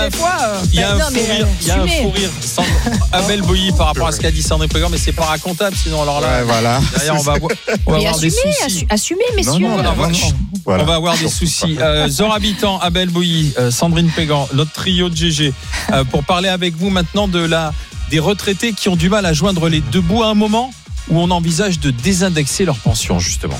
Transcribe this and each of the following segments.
Des fois, il y a un fou rire Abel Boilly par rapport à ce qu'a dit Sandrine Pégan, mais c'est pas racontable, sinon alors là, derrière on va avoir des soucis. Assumez, messieurs. Non, on va avoir des soucis. Zora Habitant, Abel Boilly, Sandrine Pégan, notre trio de GG, pour parler avec vous maintenant des retraités qui ont du mal à joindre les deux bouts à un moment où on envisage de désindexer leur pension, justement.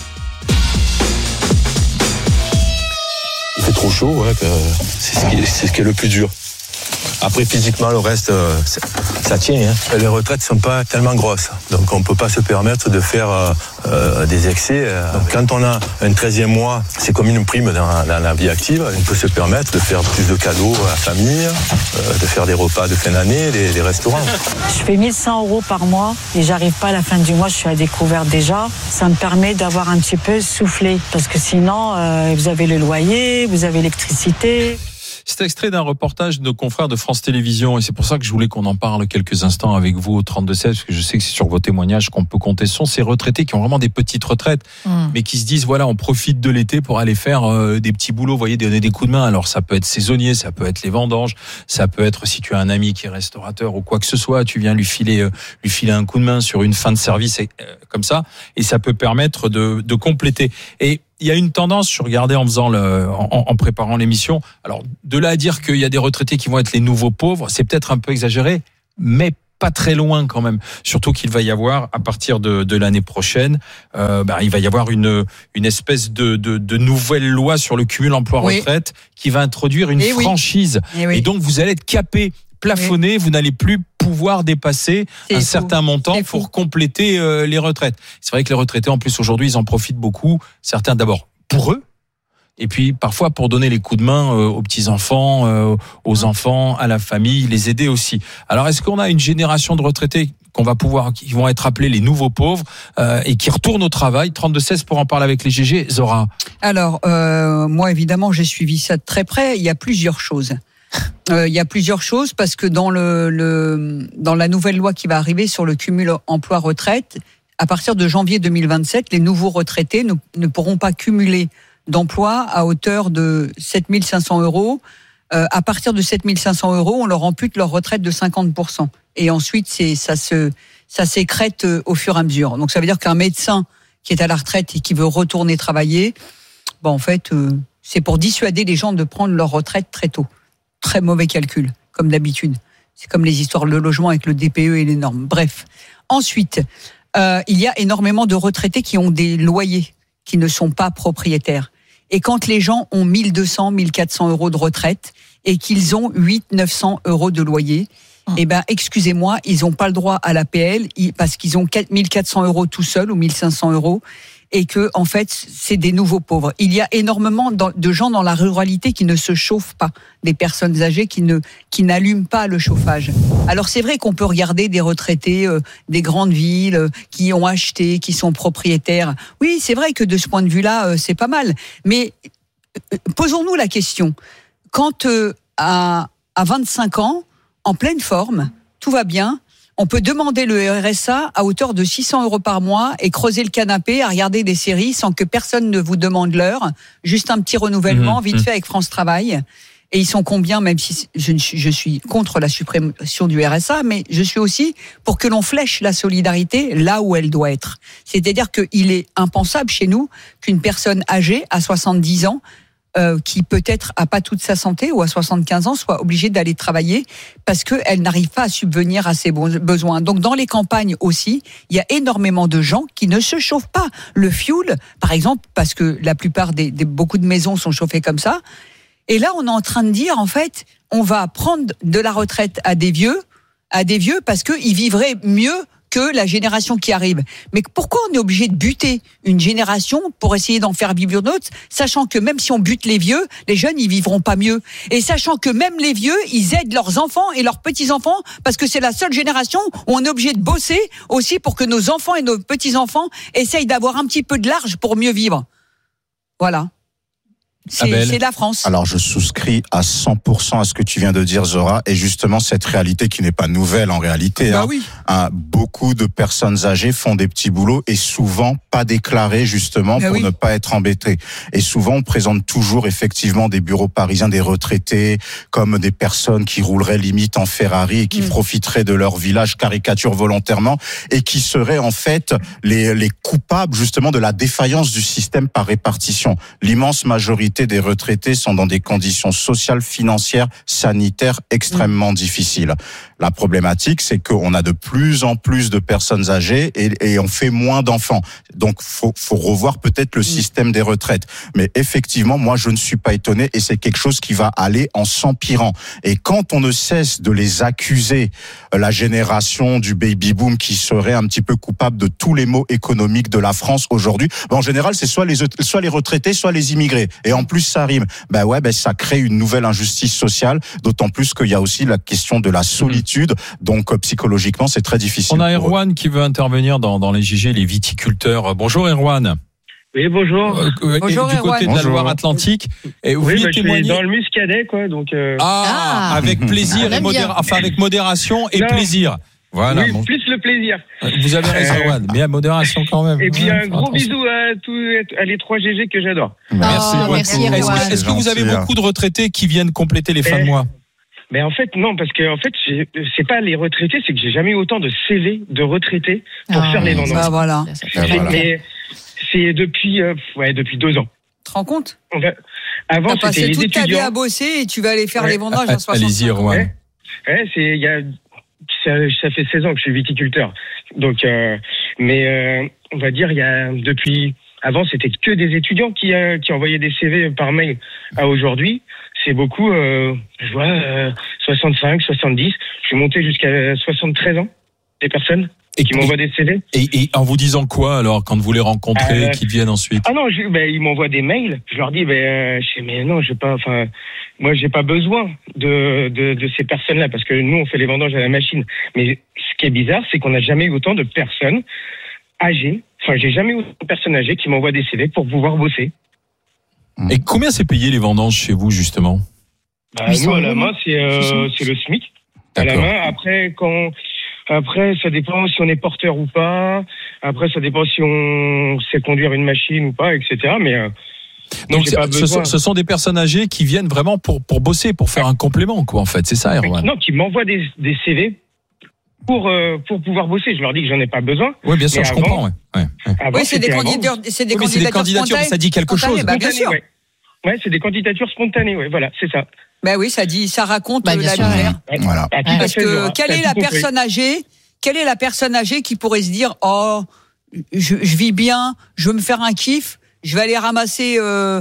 Il fait trop chaud, c'est ce qui est le plus dur. Après, physiquement, le reste, ça tient. Les retraites sont pas tellement grosses. Donc, on peut pas se permettre de faire des excès. Donc, quand on a un 13e mois, c'est comme une prime dans la vie active. On peut se permettre de faire plus de cadeaux à la famille, de faire des repas de fin d'année, des restaurants. Je fais 1 100 € par mois et j'arrive pas à la fin du mois, je suis à découvert déjà. Ça me permet d'avoir un petit peu soufflé. Parce que sinon, vous avez le loyer, vous avez l'électricité. C'est extrait d'un reportage de nos confrères de France Télévisions et c'est pour ça que je voulais qu'on en parle quelques instants avec vous au 32-16 parce que je sais que c'est sur vos témoignages qu'on peut compter. Ce sont ces retraités qui ont vraiment des petites retraites mais qui se disent voilà, on profite de l'été pour aller faire des petits boulots, vous voyez, donner des coups de main. Alors ça peut être saisonnier, ça peut être les vendanges, ça peut être si tu as un ami qui est restaurateur ou quoi que ce soit, tu viens lui filer un coup de main sur une fin de service comme ça et ça peut permettre de compléter. Et il y a une tendance, je regardais en préparant l'émission. Alors, de là à dire qu'il y a des retraités qui vont être les nouveaux pauvres, c'est peut-être un peu exagéré, mais pas très loin quand même. Surtout qu'il va y avoir, à partir de l'année prochaine, il va y avoir une espèce de nouvelle loi sur le cumul emploi-retraite qui va introduire une franchise. Et donc, vous allez être capé, plafonné, vous n'allez plus pouvoir dépasser un certain montant pour compléter les retraites. C'est vrai que les retraités, en plus, aujourd'hui, ils en profitent beaucoup. Certains, d'abord, pour eux. Et puis, parfois, pour donner les coups de main aux petits-enfants, aux enfants, à la famille, les aider aussi. Alors, est-ce qu'on a une génération de retraités qui vont être appelés les nouveaux pauvres et qui retournent au travail? 32-16 pour en parler avec les GG. Zora. Alors, moi, évidemment, j'ai suivi ça de très près. Il y a plusieurs choses. Parce que dans la nouvelle loi qui va arriver sur le cumul emploi-retraite, à partir de janvier 2027, les nouveaux retraités ne pourront pas cumuler d'emploi à hauteur de 7 500 €. À partir de 7 500 €, on leur ampute leur retraite de 50%. Et ensuite, ça s'écrète au fur et à mesure. Donc ça veut dire qu'un médecin qui est à la retraite et qui veut retourner travailler, en fait, c'est pour dissuader les gens de prendre leur retraite très tôt. Très mauvais calcul, comme d'habitude. C'est comme les histoires de logement avec le DPE et les normes. Bref. Ensuite, il y a énormément de retraités qui ont des loyers, qui ne sont pas propriétaires. Et quand les gens ont 1 200, 1 400 € de retraite et qu'ils ont 800-900 € de loyer, excusez-moi, ils n'ont pas le droit à l'APL parce qu'ils ont 1 400 € tout seuls ou 1 500 € et que, en fait, c'est des nouveaux pauvres. Il y a énormément de gens dans la ruralité qui ne se chauffent pas, des personnes âgées qui n'allument pas le chauffage. Alors c'est vrai qu'on peut regarder des retraités des grandes villes qui ont acheté, qui sont propriétaires. Oui, c'est vrai que de ce point de vue-là, c'est pas mal. Mais posons-nous la question. Quand à 25 ans, en pleine forme, tout va bien, on peut demander le RSA à hauteur de 600 € par mois et creuser le canapé à regarder des séries sans que personne ne vous demande l'heure. Juste un petit renouvellement vite fait avec France Travail. Et ils sont combien, même si je suis contre la suppression du RSA, mais je suis aussi pour que l'on flèche la solidarité là où elle doit être. C'est-à-dire qu'il est impensable chez nous qu'une personne âgée à 70 ans qui peut-être a pas toute sa santé ou à 75 ans soit obligée d'aller travailler parce qu'elle n'arrive pas à subvenir à ses besoins. Donc dans les campagnes aussi, il y a énormément de gens qui ne se chauffent pas. Le fioul, par exemple, parce que la plupart beaucoup de maisons sont chauffées comme ça. Et là, on est en train de dire, en fait, on va prendre de la retraite à des vieux parce qu'ils vivraient mieux que la génération qui arrive. Mais pourquoi on est obligé de buter une génération pour essayer d'en faire vivre une autre, sachant que même si on bute les vieux, les jeunes, ils vivront pas mieux. Et sachant que même les vieux, ils aident leurs enfants et leurs petits-enfants, parce que c'est la seule génération où on est obligé de bosser aussi pour que nos enfants et nos petits-enfants essayent d'avoir un petit peu de large pour mieux vivre. Voilà. C'est la France. Alors, je souscris à 100% à ce que tu viens de dire, Zora, et justement, cette réalité qui n'est pas nouvelle en réalité. Oui. Beaucoup de personnes âgées font des petits boulots et souvent pas déclarés, justement, pour ne pas être embêtés. Et souvent, on présente toujours, effectivement, des bureaux parisiens, des retraités, comme des personnes qui rouleraient limite en Ferrari et qui profiteraient de leur village, caricature volontairement, et qui seraient, en fait, les coupables, justement, de la défaillance du système par répartition. L'immense majorité des retraités sont dans des conditions sociales, financières, sanitaires extrêmement difficiles. La problématique, c'est qu'on a de plus en plus de personnes âgées et on fait moins d'enfants. Donc, faut revoir peut-être le système des retraites. Mais effectivement, moi, je ne suis pas étonné et c'est quelque chose qui va aller en s'empirant. Et quand on ne cesse de les accuser, la génération du baby-boom qui serait un petit peu coupable de tous les maux économiques de la France aujourd'hui, en général, c'est soit les retraités, soit les immigrés. Et en plus, ça rime. Ça crée une nouvelle injustice sociale, d'autant plus qu'il y a aussi la question de la solitude. Donc, psychologiquement, c'est très difficile. On a Erwan qui veut intervenir dans les JG, les viticulteurs. Bonjour Erwan. Oui, bonjour. Bonjour, du côté de la Loire-Atlantique. Et vous je témoigner... suis dans le Muscadet, quoi. Donc, avec plaisir avec modération et plaisir. Voilà. Oui, plus le plaisir. Vous avez raison, Erwan, mais à modération quand même. Et puis un gros bisou à les 3 GG que j'adore. Merci, Erwan. Est-ce que vous avez beaucoup de retraités qui viennent compléter les fins de mois? Mais en fait, non, parce que en fait, c'est pas les retraités, c'est que j'ai jamais eu autant de CV de retraités pour faire les vendanges. Voilà. C'est depuis 2 ans. Tu te rends compte? Avant, t'as c'était passé les toute ta vie étudiants. à bosser et tu vas aller faire les vendanges à 65 ans. Allez-y, Erwan. Ça fait 16 ans que je suis viticulteur. Donc, on va dire, avant, c'était que des étudiants qui envoyaient des CV par mail. À aujourd'hui, c'est beaucoup, je vois, 65, 70. Je suis monté jusqu'à 73 ans, des personnes qui m'envoient des CV. Et en vous disant quoi, alors, quand vous les rencontrez, qu'ils viennent ensuite? Ah non, ils m'envoient des mails. Je leur dis, mais non, moi, j'ai pas besoin de ces personnes-là, parce que nous, on fait les vendanges à la machine. Mais ce qui est bizarre, c'est qu'on n'a jamais eu autant de personnes âgées. Enfin, j'ai jamais eu autant de personnes âgées qui m'envoient des CV pour pouvoir bosser. Et combien c'est payé les vendanges chez vous, justement? Nous, à la main, c'est le SMIC. À la main. Après, ça dépend si on est porteur ou pas. Après, ça dépend si on sait conduire une machine ou pas, etc. Mais donc, ce sont des personnes âgées qui viennent vraiment pour bosser, pour faire un complément, quoi, en fait. C'est ça, Erwan? Non, qui m'envoient des CV pour pouvoir bosser. Je leur dis que j'en ai pas besoin. Oui, bien sûr, je comprends. Oui, c'est des candidatures. Ça dit quelque chose. Bien sûr. Ouais, c'est des candidatures spontanées. Ouais, voilà, c'est ça. Ça raconte la misère. Voilà. Parce que quelle est la personne âgée qui pourrait se dire, je vis bien, je veux me faire un kiff, je vais aller ramasser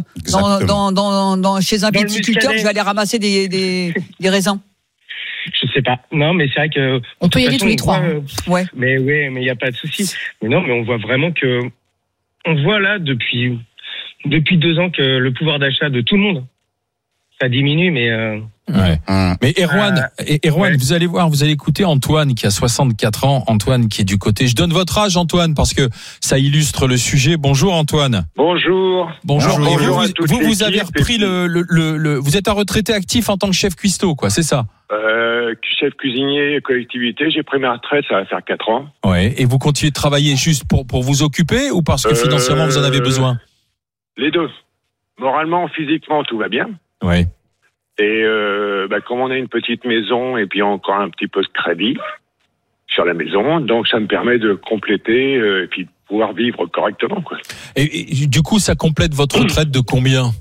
chez un viticulteur, je vais aller ramasser des raisins. Je sais pas. Non, mais c'est vrai que on peut y aller tous les 3. Ouais. Mais il y a pas de souci. Mais non, mais on voit vraiment on voit là depuis 2 ans que le pouvoir d'achat de tout le monde, ça diminue, mais Mais Erwan, vous allez voir, vous allez écouter Antoine qui a 64 ans, Antoine qui est du côté. Je donne votre âge, Antoine, parce que ça illustre le sujet. Bonjour Antoine. Bonjour. Bonjour. Vous avez l'équipe. repris vous êtes un retraité actif en tant que chef cuistot, quoi, c'est ça? Chef cuisinier, collectivité, j'ai pris ma retraite, ça va faire 4 ans. Ouais. Et vous continuez de travailler juste pour vous occuper ou parce que financièrement vous en avez besoin? Les deux. Moralement, physiquement, tout va bien. Ouais. Et comme on a une petite maison et puis encore un petit peu de crédit sur la maison, donc ça me permet de compléter et puis de pouvoir vivre correctement, quoi. Et du coup, ça complète votre retraite de combien?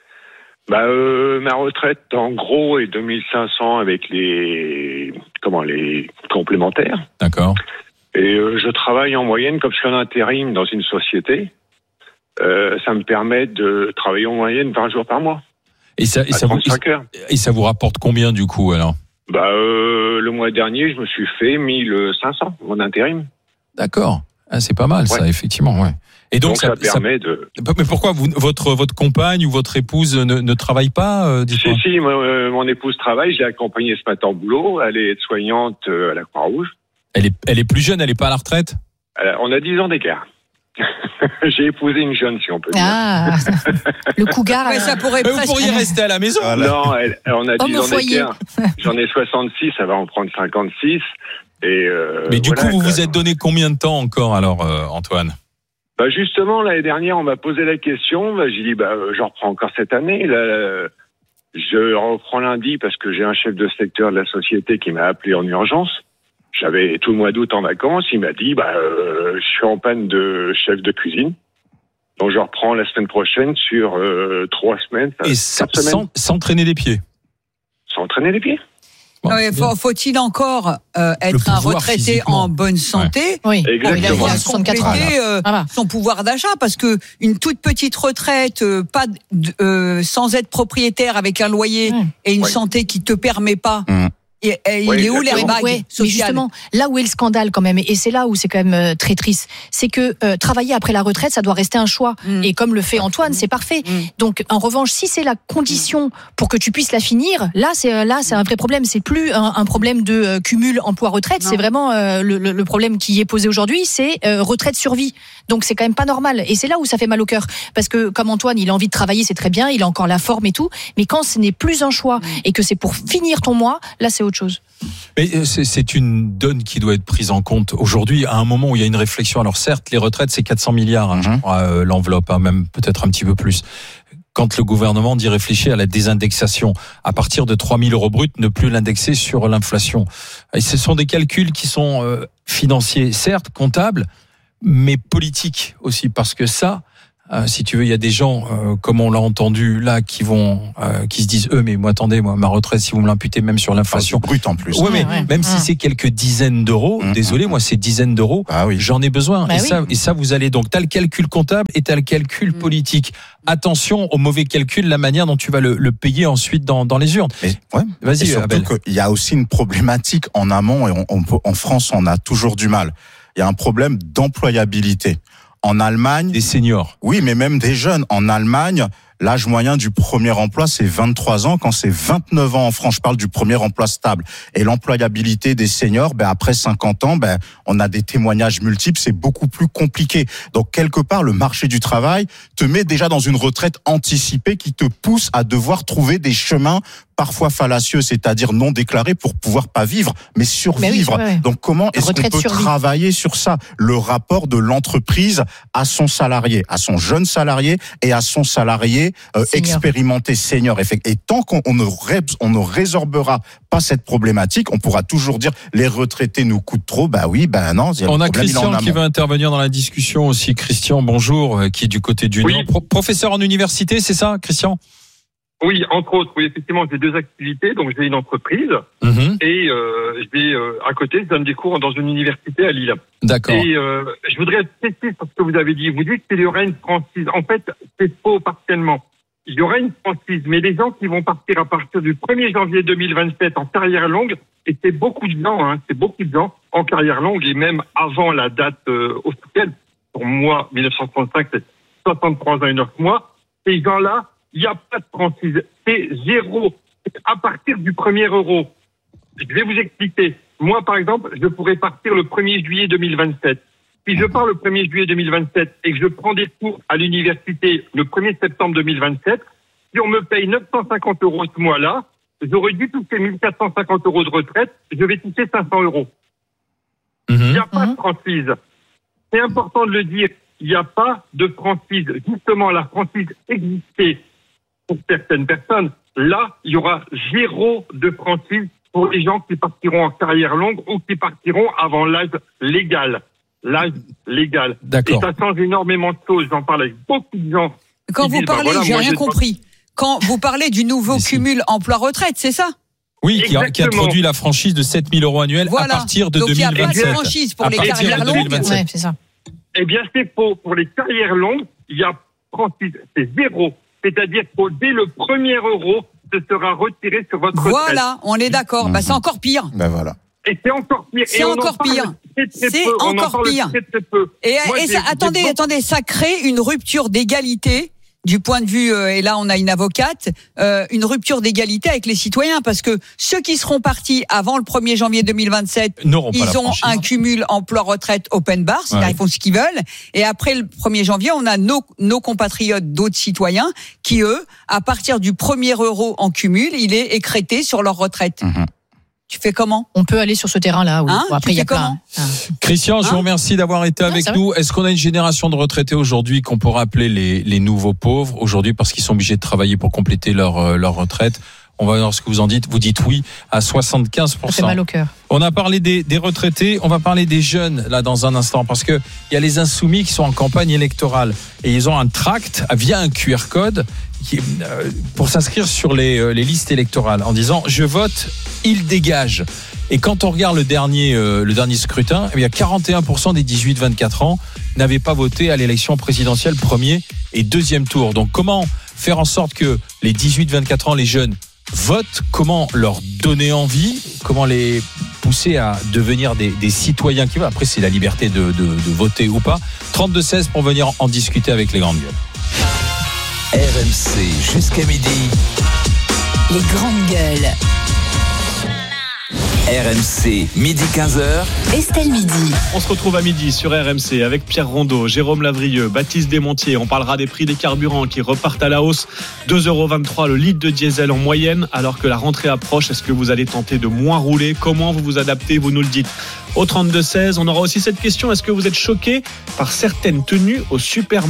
Ma retraite, en gros, est 2500 avec les complémentaires. D'accord. Et je travaille en moyenne, comme je suis en intérim dans une société, ça me permet de travailler en moyenne 20 jours par mois. Et ça vous rapporte combien du coup alors? Le mois dernier, je me suis fait 1500 en intérim. D'accord. Ah, c'est pas mal ça, effectivement, ouais. Et donc ça permet de. Mais pourquoi votre compagne ou votre épouse ne travaille pas? Si, mon épouse travaille. Je l'ai accompagnée ce matin au boulot. Elle est aide-soignante à la Croix-Rouge. Elle est plus jeune. Elle est pas à la retraite. On a 10 ans d'écart. J'ai épousé une jeune, si on peut dire. Ah, le cougar. Ouais, ça pourrait vous pourriez rester à la maison. Non, on a 10 ans d'écart. J'en ai 66, ça va en prendre 56. Mais du coup, vous vous êtes donné combien de temps encore, alors, Antoine ? Justement, l'année dernière, on m'a posé la question. J'ai dit, je reprends encore cette année. Là, je reprends lundi parce que j'ai un chef de secteur de la société qui m'a appelé en urgence. J'avais tout le mois d'août en vacances. Il m'a dit, je suis en panne de chef de cuisine. Donc, je reprends la semaine prochaine sur 3 semaines. Et sans traîner les pieds. Sans traîner les pieds. Bon, faut-il encore être un retraité physiquement en bonne santé pour Exactement. compléter son pouvoir d'achat, parce que une toute petite retraite, sans être propriétaire, avec un loyer et une santé qui te permet pas. Et il est où l'airbag social ? Mais justement, là où est le scandale quand même, et c'est là où c'est quand même très triste, c'est que travailler après la retraite, ça doit rester un choix. Et comme le fait Antoine, c'est parfait. Donc, en revanche, si c'est la condition pour que tu puisses la finir, là c'est un vrai problème. C'est plus un problème de cumul emploi-retraite. C'est vraiment le problème qui est posé aujourd'hui, c'est retraite-survie. Donc, c'est quand même pas normal. Et c'est là où ça fait mal au cœur. Parce que, comme Antoine, il a envie de travailler, c'est très bien, il a encore la forme et tout. Mais quand ce n'est plus un choix et que c'est pour finir ton mois, là, c'est autre chose. Mais c'est une donne qui doit être prise en compte aujourd'hui, à un moment où il y a une réflexion. Alors certes, les retraites, c'est 400 milliards, je crois, l'enveloppe, même peut-être un petit peu plus. Quand le gouvernement dit réfléchir à la désindexation, à partir de 3 000 euros bruts, ne plus l'indexer sur l'inflation. Et ce sont des calculs qui sont financiers, certes, comptables, mais politiques aussi, parce que ça, si tu veux, il y a des gens, comme on l'a entendu là, qui se disent, mais moi, attendez, ma retraite, si vous me l'imputez même sur l'inflation. Brut en plus. Même si c'est quelques dizaines d'euros, désolé, moi, ces dizaines d'euros, j'en ai besoin. Et ça, vous allez donc, t'as le calcul comptable et t'as le calcul politique. Attention au mauvais calcul, la manière dont tu vas le payer ensuite dans les urnes. Vas-y, et surtout qu'il y a aussi une problématique en amont, et en France, on a toujours du mal. Il y a un problème d'employabilité. En Allemagne, des seniors. Oui, mais même des jeunes. En Allemagne, l'âge moyen du premier emploi, c'est 23 ans, quand c'est 29 ans en France. Je parle du premier emploi stable. Et l'employabilité des seniors, après 50 ans, on a des témoignages multiples, c'est beaucoup plus compliqué. Donc, quelque part, le marché du travail te met déjà dans une retraite anticipée qui te pousse à devoir trouver des chemins parfois fallacieux, c'est-à-dire non déclarés, pour pouvoir pas vivre, mais survivre. Donc, comment est-ce qu'on peut travailler sur ça? Le rapport de l'entreprise à son salarié, à son jeune salarié et à son salarié expérimenté, senior. Et tant qu'on ne résorbera pas cette problématique, on pourra toujours dire les retraités nous coûtent trop. Non. On a Christian qui va intervenir dans la discussion aussi. Christian, bonjour, qui est du côté du Nord. Professeur en université, c'est ça, Christian? Oui, entre autres, oui, effectivement, j'ai 2 activités. Donc, j'ai une entreprise et à côté, je donne des cours dans une université à Lille. D'accord. Et je voudrais être précis sur ce que vous avez dit. Vous dites qu'il y aura une franchise. En fait, c'est faux partiellement. Il y aura une franchise, mais les gens qui vont partir à partir du 1er janvier 2027 en carrière longue, et c'est beaucoup de gens en carrière longue, et même avant la date officielle. Pour moi, 1935, c'est 63 ans et 9 mois. Ces gens-là, il n'y a pas de franchise. C'est 0. C'est à partir du 1er euro. Je vais vous expliquer. Moi, par exemple, je pourrais partir le 1er juillet 2027. Si je pars le 1er juillet 2027 et que je prends des cours à l'université le 1er septembre 2027, si on me paye 950 euros ce mois-là, j'aurais dû toucher 1450 euros de retraite, je vais toucher 500 euros. Il n'y a pas de franchise. C'est important de le dire. Il n'y a pas de franchise. Justement, la franchise existait pour certaines personnes. Là, il y aura 0 de franchise pour les gens qui partiront en carrière longue ou qui partiront avant l'âge légal. D'accord. Et ça change énormément de choses. J'en parle avec beaucoup de gens. Quand vous parlez, j'ai rien compris. Quand vous parlez du nouveau cumul emploi-retraite, c'est ça? Oui, qui a introduit la franchise de 7 000 euros annuels à partir de 2027. Donc il n'y a pas de franchise pour les carrières longues. Ouais, c'est ça. Eh bien, c'est faux. Pour les carrières longues, il y a franchise, c'est 0. C'est-à-dire que dès le 1er euro, ce sera retiré sur votre retraite. Voilà, on est d'accord. C'est encore pire. Voilà. Et c'est encore pire. C'est encore pire. C'est encore pire. Et attendez, ça crée une rupture d'égalité du point de vue, et là on a une avocate, une rupture d'égalité avec les citoyens, parce que ceux qui seront partis avant le 1er janvier 2027, ils ont un cumul emploi-retraite open bar, c'est-à-dire ils font ce qu'ils veulent, et après le 1er janvier, on a nos compatriotes d'autres citoyens qui, eux, à partir du premier euro en cumul, il est écrété sur leur retraite. Tu fais comment ? On peut aller sur ce terrain-là. Oui. Bon, après, il y a comment ? Christian, je vous remercie d'avoir été avec nous. Est-ce qu'on a une génération de retraités aujourd'hui qu'on pourrait appeler les nouveaux pauvres aujourd'hui parce qu'ils sont obligés de travailler pour compléter leur retraite ? On va voir ce que vous en dites. Vous dites oui à 75%. Ça fait mal au cœur. On a parlé des retraités, on va parler des jeunes là dans un instant parce que il y a les insoumis qui sont en campagne électorale et ils ont un tract via un QR code pour s'inscrire sur les listes électorales en disant je vote, il dégage. Et quand on regarde le dernier scrutin, il y a 41% des 18-24 ans n'avaient pas voté à l'élection présidentielle premier et deuxième tour. Donc comment faire en sorte que les 18-24 ans, les jeunes votent, comment leur donner envie, comment les pousser à devenir des citoyens qui veulent. Après, c'est la liberté de voter ou pas. 32-16 pour venir en discuter avec les grandes gueules. RMC jusqu'à midi. Les grandes gueules. RMC, midi 15h. Estelle Midi. On se retrouve à midi sur RMC avec Pierre Rondeau, Jérôme Lavrieux, Baptiste Desmontiers. On parlera des prix des carburants qui repartent à la hausse. 2,23 € le litre de diesel en moyenne alors que la rentrée approche. Est-ce que vous allez tenter de moins rouler ? Comment vous vous adaptez ? Vous nous le dites. Au 32-16, on aura aussi cette question. Est-ce que vous êtes choqué par certaines tenues au supermarché ?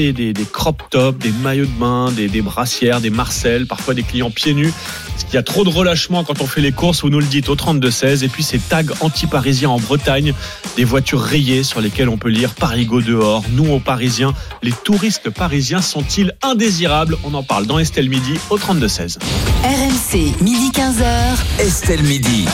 Des crop tops, des maillots de bain, des brassières, des marcelles, parfois des clients pieds nus. Est-ce qu'il y a trop de relâchement quand on fait les courses ? Vous nous le dites au 32-16. Et puis ces tags anti-parisiens en Bretagne, des voitures rayées sur lesquelles on peut lire Parigo dehors. Nous aux Parisiens, les touristes parisiens sont-ils indésirables ? On en parle dans Estelle Midi au 32-16. RMC, midi 15h. Estelle Midi.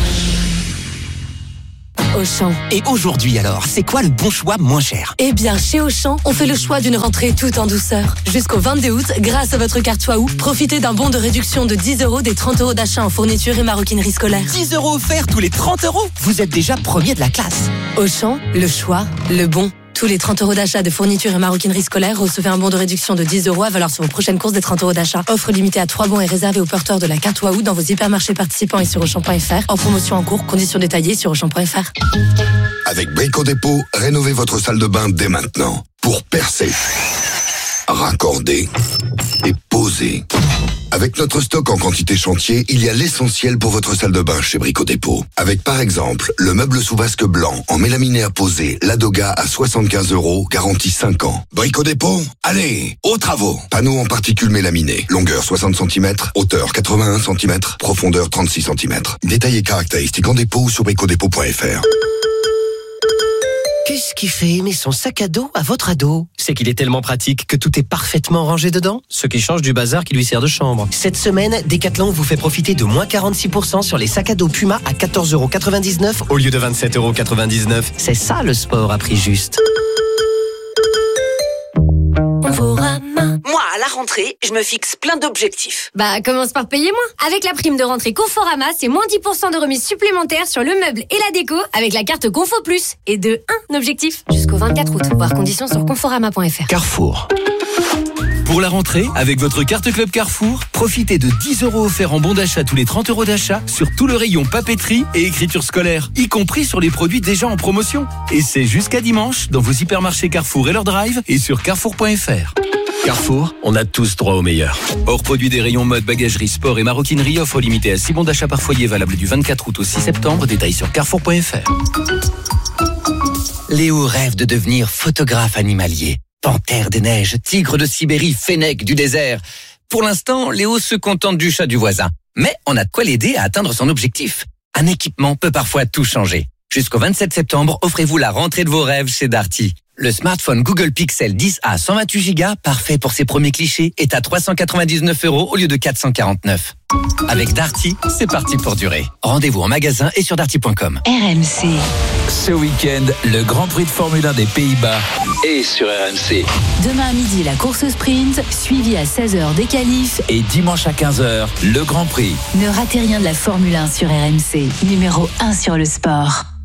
Auchan. Et aujourd'hui alors, c'est quoi le bon choix moins cher ? Eh bien, chez Auchan, on fait le choix d'une rentrée toute en douceur. Jusqu'au 22 août, grâce à votre carte Waouh, profitez d'un bon de réduction de 10 € des 30 € d'achat en fourniture et maroquinerie scolaire. 10 € offerts tous les 30 €. Vous êtes déjà premier de la classe. Auchan, le choix, le bon. Tous les 30 € d'achat de fourniture et maroquinerie scolaire, recevez un bon de réduction de 10 € à valeur sur vos prochaines courses des 30 € d'achat. Offre limitée à 3 bons et réservée aux porteurs de la carte Waouh dans vos hypermarchés participants et sur Auchan.fr. En promotion en cours, conditions détaillées sur Auchan.fr. Avec Brico Dépôt, rénovez votre salle de bain dès maintenant. Pour percer, raccorder et poser. Avec notre stock en quantité chantier, il y a l'essentiel pour votre salle de bain chez Brico Dépôt. Avec par exemple, le meuble sous vasque blanc en mélamine à poser, Ladoga à 75 €, garantie 5 ans. Brico Dépôt, allez, aux travaux. Panneaux en particules mélaminées, longueur 60 cm, hauteur 81 cm, profondeur 36 cm. Détails et caractéristiques en dépôt ou sur bricodépôt.fr. Qu'est-ce qui fait aimer son sac à dos à votre ado ? C'est qu'il est tellement pratique que tout est parfaitement rangé dedans, ce qui change du bazar qui lui sert de chambre. Cette semaine, Decathlon vous fait profiter de moins 46% sur les sacs à dos Puma à 14,99 € au lieu de 27,99 €. C'est ça le sport à prix juste. Moi, à la rentrée, je me fixe plein d'objectifs. Bah, commence par payer moins. Avec la prime de rentrée Conforama, c'est moins 10% de remise supplémentaire sur le meuble et la déco avec la carte Confo Plus. Et de 1 objectif jusqu'au 24 août. Voir conditions sur conforama.fr. Carrefour. Pour la rentrée, avec votre carte Club Carrefour, profitez de 10 € offerts en bon d'achat tous les 30 € d'achat sur tout le rayon papeterie et écriture scolaire, y compris sur les produits déjà en promotion. Et c'est jusqu'à dimanche dans vos hypermarchés Carrefour et leur drive et sur carrefour.fr. Carrefour, on a tous droit au meilleur. Hors produit des rayons mode, bagagerie, sport et maroquinerie, offre limitée à 6 bons d'achat par foyer valable du 24 août au 6 septembre. Détails sur carrefour.fr. Léo rêve de devenir photographe animalier. Panthère des neiges, tigre de Sibérie, fennec du désert. Pour l'instant, Léo se contente du chat du voisin. Mais on a de quoi l'aider à atteindre son objectif. Un équipement peut parfois tout changer. Jusqu'au 27 septembre, offrez-vous la rentrée de vos rêves chez Darty. Le smartphone Google Pixel 10A 128 Go, parfait pour ses premiers clichés, est à 399 € au lieu de 449. Avec Darty, c'est parti pour durer. Rendez-vous en magasin et sur darty.com. RMC. Ce week-end, le Grand Prix de Formule 1 des Pays-Bas est sur RMC. Demain à midi, la course sprint, suivie à 16h des qualifs. Et dimanche à 15h, le Grand Prix. Ne ratez rien de la Formule 1 sur RMC, numéro 1 sur le sport.